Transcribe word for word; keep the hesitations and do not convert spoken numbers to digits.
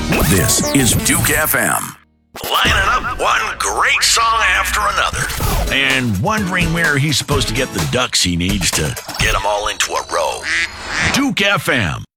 This is Duke F M. Lining up one great song after another. And wondering where he's supposed to get the ducks he needs to get them all into a row. Duke F M.